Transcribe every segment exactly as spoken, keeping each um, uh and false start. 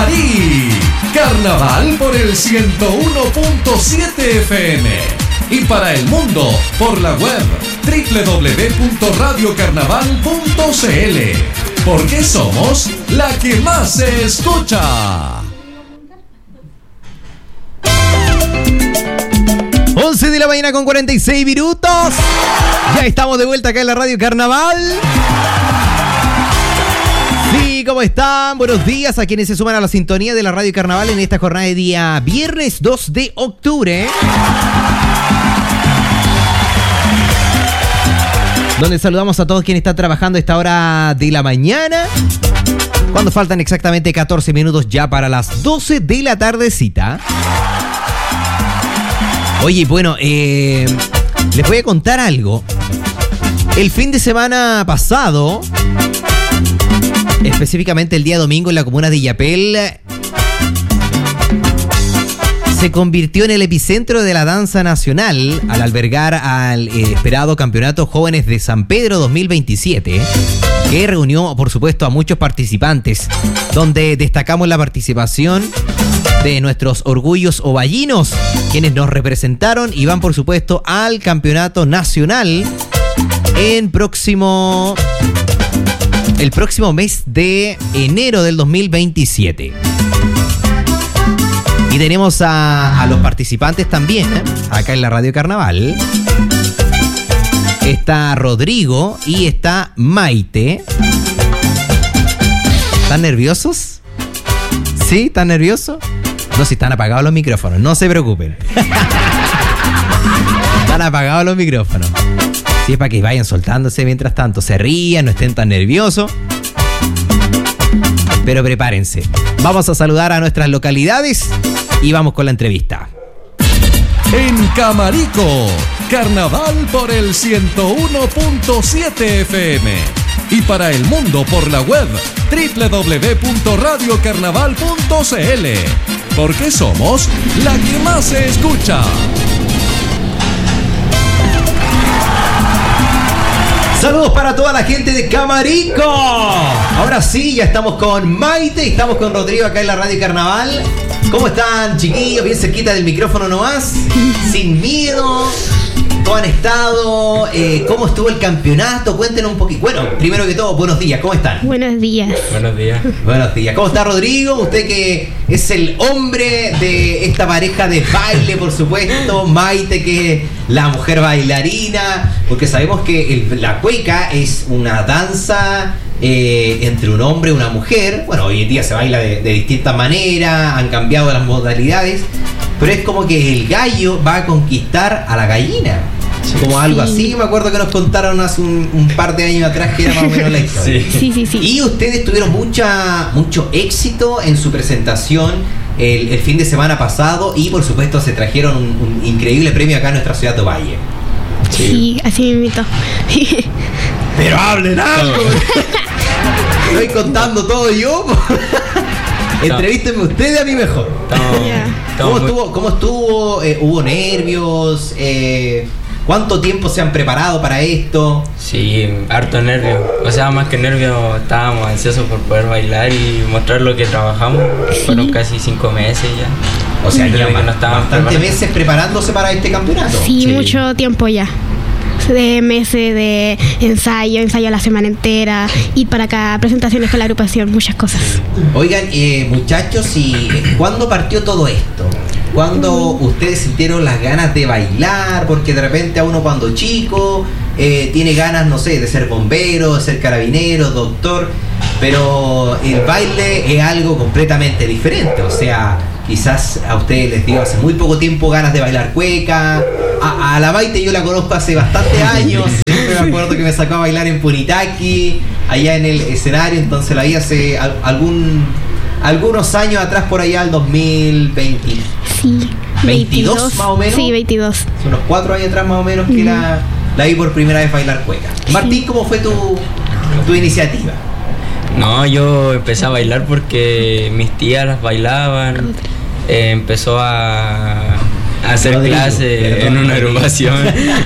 Camarí. Carnaval por el ciento uno punto siete F M. Y para el mundo, por la web doble u doble u doble u punto radio carnaval punto c l. Porque somos la que más se escucha. once de la mañana con cuarenta y seis minutos. Ya estamos de vuelta acá en la Radio Carnaval. Sí, ¿cómo están? Buenos días a quienes se suman a la sintonía de la Radio Carnaval en esta jornada de día viernes dos de octubre. Donde saludamos a todos quienes están trabajando a esta hora de la mañana. Cuando faltan exactamente catorce minutos ya para las doce de la tardecita. Oye, bueno, eh, les voy a contar algo. El fin de semana pasado, específicamente el día domingo en la comuna de Illapel, se convirtió en el epicentro de la danza nacional al albergar al eh, esperado Campeonato Jóvenes de San Pedro dos mil veintisiete, que reunió, por supuesto, a muchos participantes, donde destacamos la participación de nuestros orgullos ovallinos, quienes nos representaron y van, por supuesto, al Campeonato Nacional en próximo... el próximo mes de enero del dos mil veintisiete. Y tenemos a, a los participantes también, ¿eh? Acá en la Radio Carnaval. Está Rodrigo y está Maite. ¿Están nerviosos? ¿Sí? ¿Están nerviosos? No, si están apagados los micrófonos, no se preocupen. Están apagados los micrófonos. Sí, es para que vayan soltándose mientras tanto. Se rían, no estén tan nerviosos. Pero prepárense. Vamos a saludar a nuestras localidades y vamos con la entrevista. En Camarico, Carnaval por el ciento uno punto siete F M. Y para el mundo por la web doble u doble u doble u punto radio carnaval punto c l. Porque somos la que más se escucha. Saludos para toda la gente de Camarico. Ahora sí, ya estamos con Maite y estamos con Rodrigo acá en la Radio Carnaval. ¿Cómo están, chiquillos? Bien cerquita del micrófono nomás. Sin miedo. ¿Cómo han estado? Eh, ¿Cómo estuvo el campeonato? Cuéntenos un poquito. Bueno, primero que todo, buenos días. ¿Cómo están? Buenos días. Buenos días. Buenos días. ¿Cómo está Rodrigo? Usted que es el hombre de esta pareja de baile, por supuesto. Maite, que es la mujer bailarina. Porque sabemos que el, la cueca es una danza eh, entre un hombre y una mujer. Bueno, hoy en día se baila de, de distintas maneras. Han cambiado las modalidades. Pero es como que el gallo va a conquistar a la gallina. Sí. Como algo así, me acuerdo que nos contaron hace un, un par de años atrás que era más o menos la historia. Sí, sí, sí, sí. Y ustedes tuvieron mucha, mucho éxito en su presentación el, el fin de semana pasado y por supuesto se trajeron un, un increíble premio acá en nuestra ciudad de Ovalle. Sí, sí, así me invitó. Pero hablen algo. Estoy contando todo yo. Entrevístenme ustedes a mí mejor. Estamos, Yeah. ¿Cómo estuvo? ¿Cómo estuvo? Eh, ¿Hubo nervios? Eh, ¿Cuánto tiempo se han preparado para esto? Sí, harto nervio. O sea, más que nervios, estábamos ansiosos por poder bailar y mostrar lo que trabajamos. Sí. Fueron casi cinco meses ya. O sea, Creo ya que ba- no estaban bastantes preparados. meses preparándose para este campeonato. Sí, Sí. mucho tiempo ya. De meses de ensayo, ensayo la semana entera, ir para acá, presentaciones con la agrupación, muchas cosas. Oigan, eh, muchachos, ¿y cuándo partió todo esto? ¿Cuándo ustedes sintieron las ganas de bailar? Porque de repente a uno cuando chico eh, tiene ganas, no sé, de ser bombero, de ser carabinero, doctor, pero el baile es algo completamente diferente. O sea, quizás a ustedes les dio hace muy poco tiempo ganas de bailar cueca. A, a la Maite yo la conozco hace bastantes años. Siempre me acuerdo que me sacó a bailar en Punitaqui, allá en el escenario. Entonces la vi hace al- algún algunos años atrás, por allá al dos mil veinte. Sí. ¿veintidós más o menos? Sí, veintidós. Hace unos cuatro años atrás más o menos que Ujú. la, la vi por primera vez bailar cueca. Martín, ¿cómo fue tu, tu iniciativa? No, yo empecé a bailar porque mis tías las bailaban. Eh, empezó a, a hacer Rodrigo, clases perdón, en una Rodrigo. agrupación.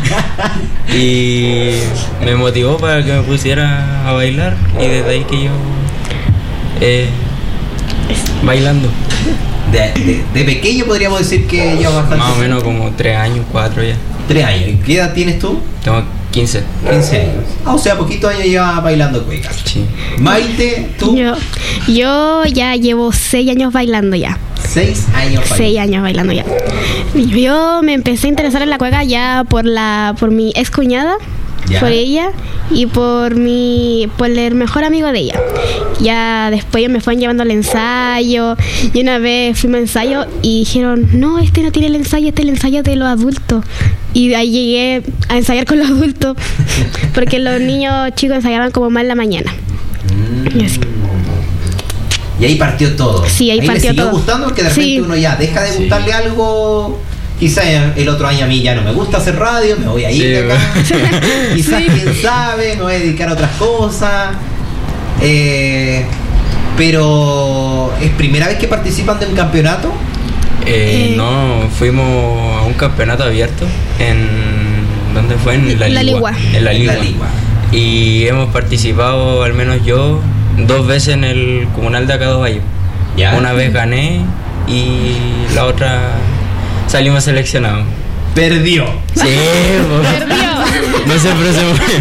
Y me motivó para que me pusiera a bailar. Y desde ahí que yo eh, bailando. De, de, de pequeño podríamos decir que lleva bastante. Más o menos como tres años, cuatro ya. Tres años. ¿Y qué edad tienes tú? Tengo quince. quince años. Ah, o sea, poquito años lleva bailando cueca. Sí. Maite, tú. Yo, yo ya llevo seis años bailando ya. Seis años bailando. Seis años bailando ya. Yo me empecé a interesar en la cueca ya por la por mi ex cuñada, Ya. por ella y por mi por el mejor amigo de ella. Ya después ellos me fueron llevando al ensayo y una vez fuimos a ensayo y dijeron, no, este no tiene el ensayo, este es el ensayo de los adultos. Y de ahí llegué a ensayar con los adultos porque los niños chicos ensayaban como más en la mañana. Mm. Y así. Y ahí partió todo. Sí, ahí le partió siguió todo. gustando porque de repente Sí. uno ya deja de Sí. gustarle algo. Quizás el otro año a mí ya no me gusta hacer radio, me voy a ir Sí, de acá. Quizás, Sí. quién sabe, me voy a dedicar a otras cosas. Eh, pero, ¿es primera vez que participan de un campeonato? Eh, Eh. No, fuimos a un campeonato abierto en... ¿Dónde fue? En La La Ligua. Ligua. En La En Ligua. La Ligua. Y hemos participado, al menos yo, dos veces en el comunal de Acá dos Valles. Ya. Una vez gané y la otra salimos seleccionados. Perdió. Sí, Perdió. no siempre se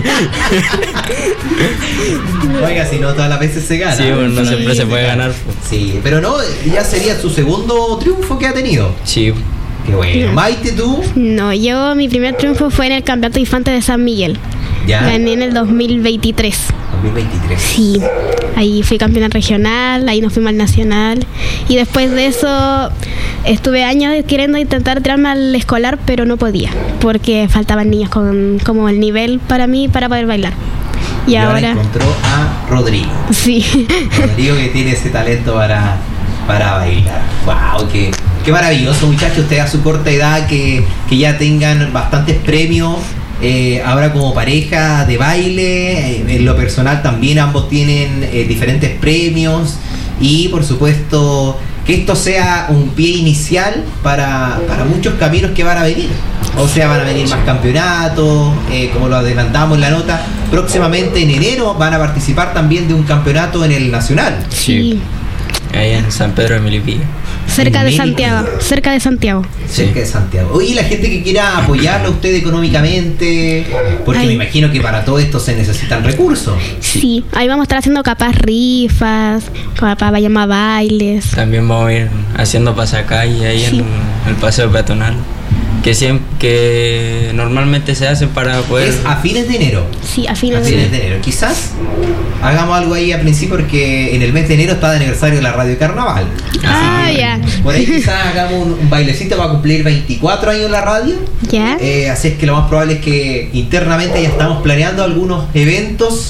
puede. Oiga, si no todas las veces se gana. Sí, bueno, no Sí. siempre se puede ganar. pues. Sí, pero no, ya sería su segundo triunfo que ha tenido. Sí, Qué bueno. Maite, tú. No, yo mi primer triunfo fue en el Campeonato Infante de San Miguel. Ya. Gané en el dos mil veintitrés. dos mil veintitrés. Sí, ahí fui campeona regional, ahí nos fuimos al nacional. Y después de eso estuve años queriendo intentar tirarme al escolar, pero no podía, porque faltaban niños con como el nivel para mí para poder bailar. Y, Y ahora ahora, encontró a Rodrigo. sí, Rodrigo que tiene ese talento para, para bailar. ¡Wow! Qué, qué maravilloso, muchachos. Ustedes a su corta edad que, que ya tengan bastantes premios. Eh, ahora como pareja de baile, eh, en lo personal también ambos tienen eh, diferentes premios. Y por supuesto que esto sea un pie inicial para, para muchos caminos que van a venir. O sea, van a venir más campeonatos, eh, como lo adelantamos en la nota. Próximamente en enero van a participar también de un campeonato en el Nacional. sí, ahí en San Pedro de Melipilla. cerca de México. Santiago, cerca de Santiago. Cerca de Santiago. Oye, la gente que quiera apoyarlo a usted económicamente, porque Ay. me imagino que para todo esto se necesitan recursos. Sí, ahí vamos a estar haciendo capaz rifas, capaz vayamos a bailes. También vamos a ir haciendo pasacalle ahí Sí. en el paseo peatonal. Que, siempre, que normalmente se hacen para poder... Es a fines de enero. Sí, a A fines de fines de enero. Quizás hagamos algo ahí a principio porque en el mes de enero está de aniversario de la Radio Carnaval. Ah, Así que ya. por ahí quizás hagamos un, un bailecito para cumplir veinticuatro años la radio. ¿Ya? Eh, así es que lo más probable es que internamente ya estamos planeando algunos eventos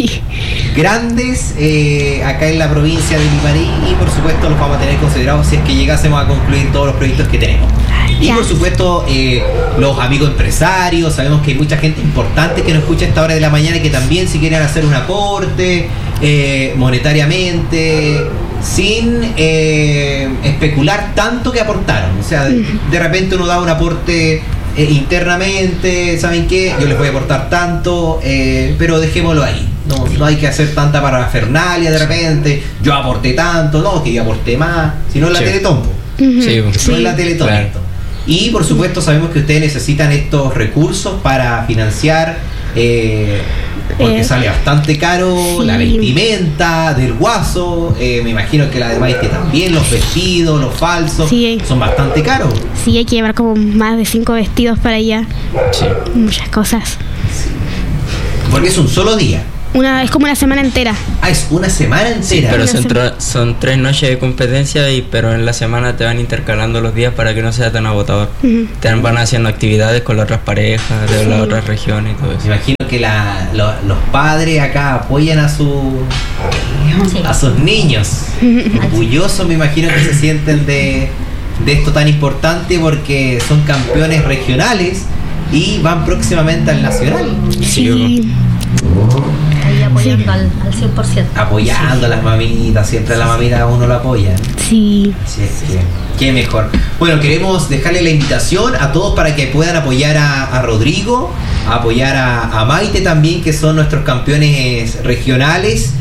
grandes eh, acá en la provincia de Limarí y por supuesto los vamos a tener considerados si es que llegásemos a concluir todos los proyectos que tenemos. Y Ya. por supuesto eh, los amigos empresarios, sabemos que hay mucha gente importante que nos escucha a esta hora de la mañana y que también si quieren hacer un aporte eh, monetariamente sin eh, especular tanto que aportaron. O sea, de, de repente uno da un aporte eh, internamente, ¿saben qué? Yo les voy a aportar tanto, eh, pero dejémoslo ahí. No, no hay que hacer tanta parafernalia de repente. Yo aporté tanto, no, que yo aporté más, sino en la Sí. Teletón. po. Ujú, Sí, No sí. en la Teletón Claro. esto. Y por supuesto sabemos que ustedes necesitan estos recursos para financiar, eh, porque Eh, sale bastante caro la sí. vestimenta del guaso, eh, me imagino que la de Maite también, los vestidos, los falsos, Sí. son bastante caros. Sí, hay que llevar como más de cinco vestidos para allá, Sí. muchas cosas. Porque es un solo día. Una, es como una semana entera. Ah, es una semana Sí, entera. pero Una son, semana. tro- son tres noches de competencia, y pero en la semana te van intercalando los días para que no sea tan agotador. Ujú. Te van haciendo actividades con las otras parejas de Sí. las otras regiones y todo Me eso. imagino que la- lo- los padres acá apoyan a su Sí. a sus niños. Orgullosos me imagino que se sienten de, de esto tan importante porque son campeones regionales y van próximamente al nacional, Sí. Ahí apoyando al, al cien por ciento. apoyando a las mamitas, siempre a la mamita a uno lo apoyan. Sí. Así es que, qué mejor. Bueno, queremos dejarle la invitación a todos para que puedan apoyar a, a Rodrigo, a apoyar a, a Maite también, que son nuestros campeones regionales.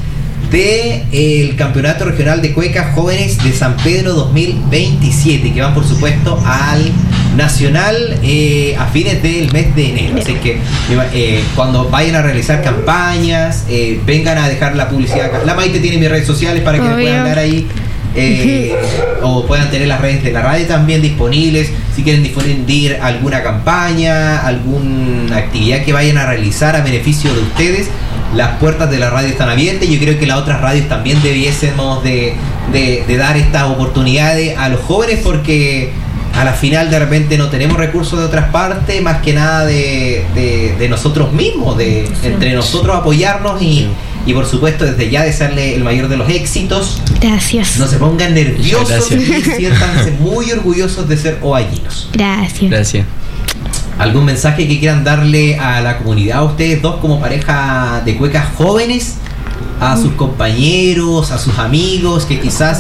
del Campeonato Regional de Cuecas Jóvenes de San Pedro dos mil veintisiete, que van por supuesto al Nacional eh, a fines del mes de enero. Así que eh, cuando vayan a realizar campañas, eh, vengan a dejar la publicidad acá. La Maite tiene mis redes sociales para que me puedan dar ahí. Eh, o puedan tener las redes de la radio también disponibles si quieren difundir alguna campaña, alguna actividad que vayan a realizar a beneficio de ustedes. Las puertas de la radio están abiertas. Yo creo que las otras radios también debiésemos de, de, de dar estas oportunidades a los jóvenes, porque a la final de repente no tenemos recursos de otras partes, más que nada de, de, de nosotros mismos, de entre nosotros apoyarnos y Y por supuesto, desde ya desearle el mayor de los éxitos. Gracias. No se pongan nerviosos y siéntanse muy orgullosos de ser ovallinos. Gracias. Gracias. ¿Algún mensaje que quieran darle a la comunidad, a ustedes dos como pareja de cuecas jóvenes, a sus compañeros, a sus amigos que quizás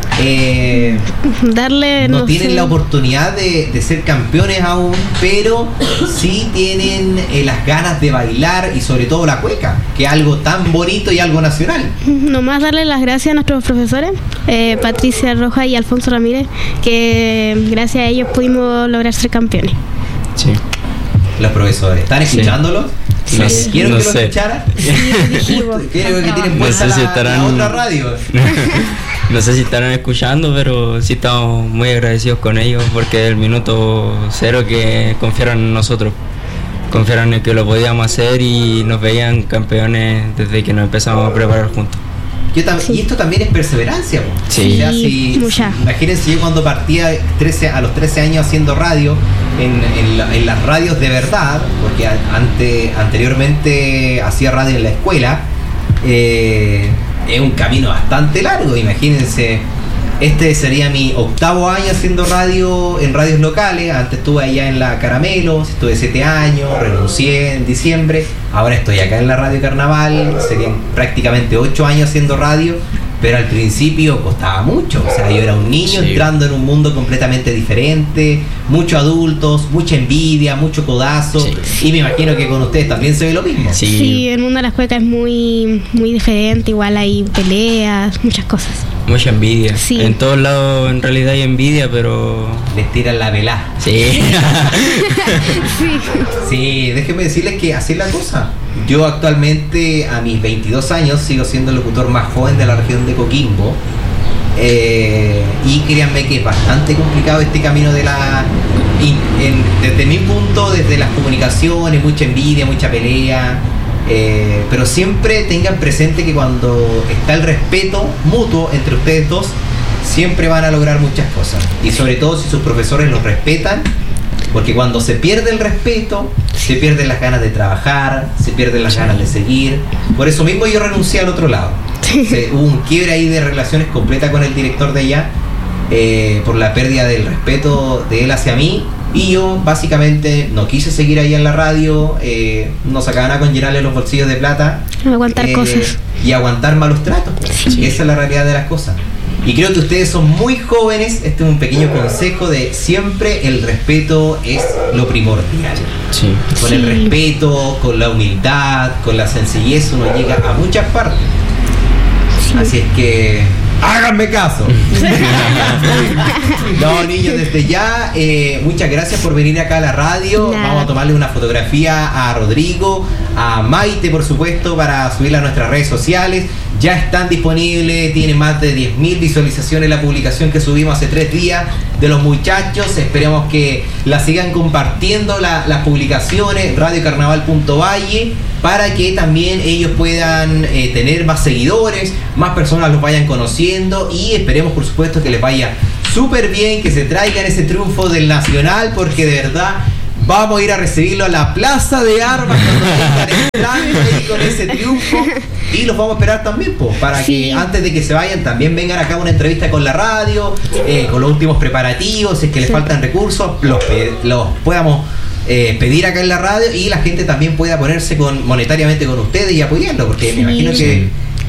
eh, darle no, no tienen sé. la oportunidad de, de ser campeones aún, pero sí tienen eh, las ganas de bailar y sobre todo la cueca, que es algo tan bonito y algo nacional? Nomás darle las gracias a nuestros profesores, eh, Patricia Rojas y Alfonso Ramírez, que gracias a ellos pudimos lograr ser campeones. Sí. Los profesores, ¿están escuchándolos? Sí. No, ¿Quiero no que lo sé. escucharan? Sí, dijimos. Creo que tienen No puesta sé si la, estarán- la otra radio. No sé si estarán escuchando, pero sí estamos muy agradecidos con ellos porque el minuto cero que confiaron en nosotros. Confiaron en que lo podíamos hacer y nos veían campeones desde que nos empezamos a preparar juntos. Yo tam- Sí. Y esto también es perseverancia, po. Sí. O sea, si, Mucha. si- imagínense yo cuando partía trece, a los trece años haciendo radio, en, en, la- en las radios de verdad, porque a- ante, anteriormente hacía radio en la escuela, eh, es un camino bastante largo. Imagínense, este sería mi octavo año haciendo radio en radios locales. Antes estuve allá en la Caramelo, estuve siete años, renuncié en diciembre, ahora estoy acá en la Radio Carnaval, serían prácticamente ocho años haciendo radio, pero al principio costaba mucho. O sea, yo era un niño Sí. entrando en un mundo completamente diferente, muchos adultos, mucha envidia, mucho codazo, Sí. y me imagino que con ustedes también se ve lo mismo. Sí. Sí, el mundo de las cuecas es muy, muy diferente, igual hay peleas, muchas cosas. Mucha envidia. Sí. En todos lados en realidad hay envidia, pero Les tiran la velá. sí. Sí, déjenme decirles que así es la cosa. Yo actualmente a mis veintidós años sigo siendo el locutor más joven de la región de Coquimbo. Eh, y créanme que es bastante complicado este camino de la... y en- desde mi punto, desde las comunicaciones, mucha envidia, mucha pelea. Eh, pero siempre tengan presente que cuando está el respeto mutuo entre ustedes dos, siempre van a lograr muchas cosas. Y sobre todo si sus profesores los respetan, porque cuando se pierde el respeto, se pierden las ganas de trabajar, se pierden las ganas de seguir. Por eso mismo yo renuncié al otro lado. Se- hubo un quiebre ahí de relaciones completa con el director de allá, eh, por la pérdida del respeto de él hacia mí. Y yo básicamente no quise seguir ahí en la radio, eh, no sacaba nada con llenarle los bolsillos de plata. Aguantar eh, cosas. Y aguantar malos tratos. Sí. Esa es la realidad de las cosas. Y creo que ustedes son muy jóvenes. Este es un pequeño consejo de siempre el respeto es lo primordial. Sí. Con Sí. el respeto, con la humildad, con la sencillez uno llega a muchas partes. Sí. Así es que háganme caso. No, niños, desde ya, eh, muchas gracias por venir acá a la radio. Nada. Vamos a tomarle una fotografía a Rodrigo, a Maite, por supuesto, para subirla a nuestras redes sociales. Ya están disponibles, tiene más de diez mil visualizaciones la publicación que subimos hace tres días de los muchachos. Esperemos que la sigan compartiendo la- las publicaciones, radio carnaval punto valle, para que también ellos puedan eh, tener más seguidores, más personas los vayan conociendo, y esperemos por supuesto que les vaya súper bien, que se traigan ese triunfo del Nacional, porque de verdad vamos a ir a recibirlo a la Plaza de Armas cuando tengan el trámite ahí con ese triunfo, y los vamos a esperar también, po, para Sí. que antes de que se vayan también vengan acá a una entrevista con la radio, eh, con los últimos preparativos, si es que les Sí. faltan recursos, los, pe- los podamos eh, pedir acá en la radio, y la gente también pueda ponerse con monetariamente con ustedes y apoyarlo, porque Sí. me imagino que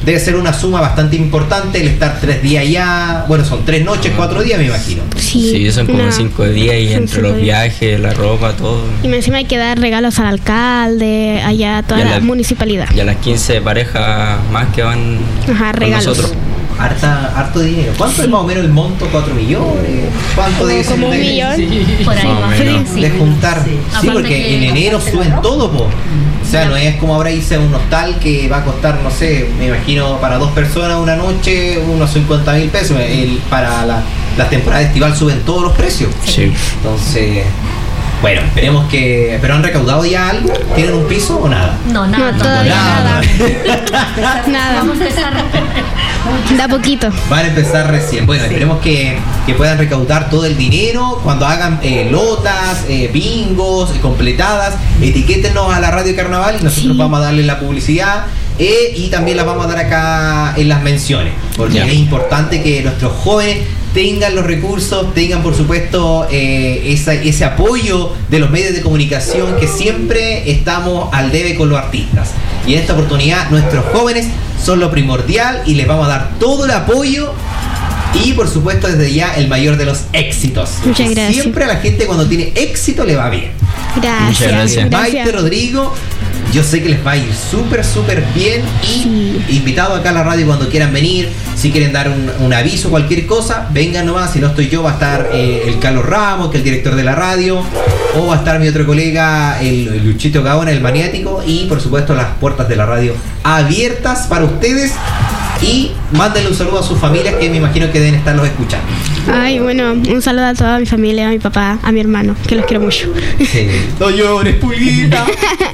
debe ser una suma bastante importante el estar tres días allá. Bueno, son tres noches, cuatro días, me imagino. Sí, Sí, son como una- cinco días y son entre cinco los días. viajes, la ropa, todo. Y encima hay que dar regalos al alcalde, allá a toda Y a la, la- municipalidad. Y a las quince parejas más que van Ajá, con regalos. nosotros. Harta, harto dinero. ¿Cuánto es más o menos el monto? ¿Cuatro millones? ¿Cuánto debe ser como un de- millón. Por ahí Más o va. menos. Sí. de juntar? Sí. Sí, Aparte porque que en enero compraste suben la ropa. todo, po. O sea, no es como ahora irse a un hostal que va a costar, no sé, me imagino para dos personas una noche unos cincuenta mil pesos. El, para la, la temporada estival suben todos los precios. Sí. Entonces, bueno, esperemos que... ¿Pero han recaudado ya algo? ¿Tienen un piso o nada? No, nada. No, todavía Nada. nada. Nada. Vamos a empezar. Da poquito. Van a empezar recién. Bueno, esperemos que, que puedan recaudar todo el dinero. Cuando hagan eh, lotas, eh, bingos, eh, completadas, etiquétenos a la Radio Carnaval y nosotros Sí. vamos a darle la publicidad. eh, y también la vamos a dar acá en las menciones. Porque Ya. es importante que nuestros jóvenes tengan los recursos, tengan por supuesto eh, esa- ese apoyo de los medios de comunicación, que siempre estamos al debe con los artistas. Y en esta oportunidad nuestros jóvenes son lo primordial y les vamos a dar todo el apoyo y por supuesto desde ya el mayor de los éxitos. Muchas gracias. Siempre a la gente cuando tiene éxito le va bien. Gracias. Muchas gracias. Maite, Rodrigo, yo sé que les va a ir súper, súper bien y Sí. invitado acá a la radio cuando quieran venir, si quieren dar un, un aviso, cualquier cosa, vengan nomás, si no estoy yo va a estar eh, el Carlos Ramos, que es el director de la radio, o va a estar mi otro colega, el, el Luchito Gaona, el maniático, y por supuesto las puertas de la radio abiertas para ustedes. Y mándenle un saludo a sus familias que me imagino que deben estarlos escuchando. Ay, bueno, un saludo a toda mi familia, a mi papá, a mi hermano, que los quiero mucho. No llores, pulguita.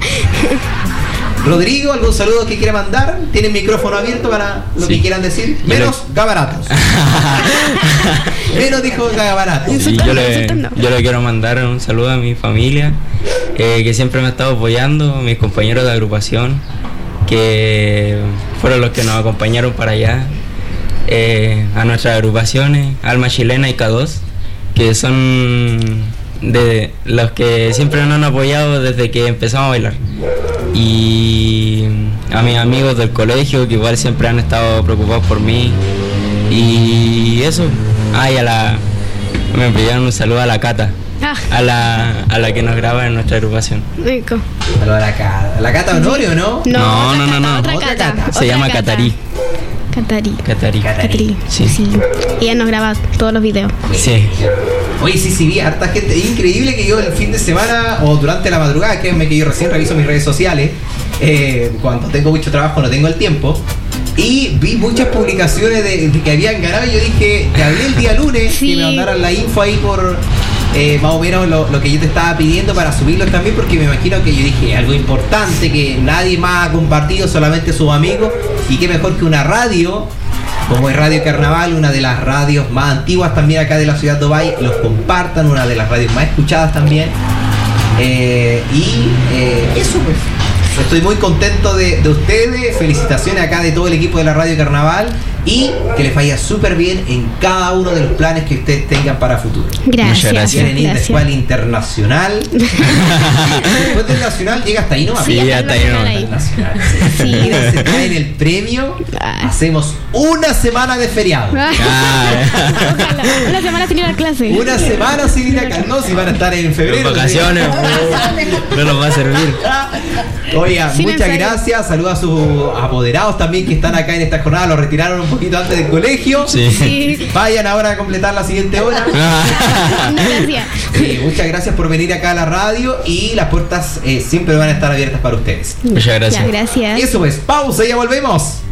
Rodrigo, ¿algún saludo que quiera mandar? ¿Tienen micrófono abierto para lo Sí. que quieran decir? Yo Menos gabaratos. Menos dijo gabaratos. Sí, yo, le, yo le quiero mandar un saludo a mi familia, eh, que siempre me ha estado apoyando, mis compañeros de agrupación, que fueron los que nos acompañaron para allá, eh, a nuestras agrupaciones, Alma Chilena y K dos, que son de los que siempre nos han apoyado desde que empezamos a bailar. Y a mis amigos del colegio, que igual siempre han estado preocupados por mí. Y eso. Ah, y a la... me enviaron un saludo a la Cata, Ah, a la, a la que nos graba en nuestra agrupación. rico. Saludos a la Cata. ¿La Cata Honorio, no? No, otra no, no, cata, no. Otra Otra cata, cata. Se otra llama cata. Catarí. Catarí. Catarí. Catarí. Sí. Sí. Ella nos graba todos los videos. Sí. Oye, sí, sí, vi harta gente. Es increíble que yo el fin de semana o durante la madrugada, créanme que yo recién reviso mis redes sociales. Eh, cuando tengo mucho trabajo no tengo el tiempo. Y vi muchas publicaciones de, de que habían ganado y yo dije, te hablé el día lunes Sí. que me mandaran la info ahí por eh, más o menos lo, lo que yo te estaba pidiendo para subirlos también, porque me imagino que yo dije algo importante que nadie más ha compartido, solamente sus amigos, y qué mejor que una radio como es Radio Carnaval, una de las radios más antiguas también acá de la ciudad de Dubái, los compartan, una de las radios más escuchadas también. Eh, y eh, eso pues. Estoy muy contento de, de ustedes, felicitaciones acá de todo el equipo de la Radio Carnaval y que les vaya súper bien en cada uno de los planes que ustedes tengan para futuro. Gracias. Muchas gracias. Quieren ir a la gracias. escuela internacional. Después del nacional llega hasta ahí nomás. Sí, Sí, hasta hasta el ahí nacional no. ahí. Nacional. Sí. Mira, se traen el premio. Ah. Hacemos una semana de feriado. Ah, Ah, ojalá. Una semana sin ir a clase. Una semana sin ir acá. No, si van a estar en febrero. Las vacaciones, no nos va a servir. Oiga, Sin muchas ensayo. gracias. Saludos a sus apoderados también que están acá en esta jornada. Los retiraron un poquito antes del colegio. Sí. Sí. Vayan ahora a completar la siguiente hora. No, gracias. Sí, muchas gracias por venir acá a la radio y las puertas eh, siempre van a estar abiertas para ustedes. Muchas gracias. Ya, gracias. Eso pues, pausa y ya volvemos.